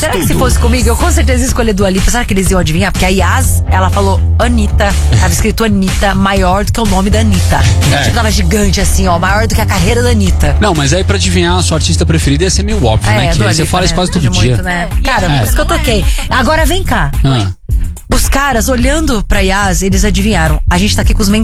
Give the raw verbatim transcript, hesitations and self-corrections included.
será que tudo. se fosse comigo, eu com certeza ia escolher Dua Lipa. Será que eles iam adivinhar? Porque a Yas, ela falou Anitta. Tava escrito Anitta, maior do que o nome da Anitta. É. Tipo, tava gigante assim, ó, maior do que a carreira da Anitta. Não, mas aí pra adivinhar a sua artista preferida ia ser meio óbvio, né? Que Dua aí você Lipa, fala isso né? quase todo Muito, dia. né? Cara, É. por isso que eu toquei. Agora vem cá. Ah. Os caras, olhando pra Yas, eles adivinharam. A gente tá aqui com os mentores.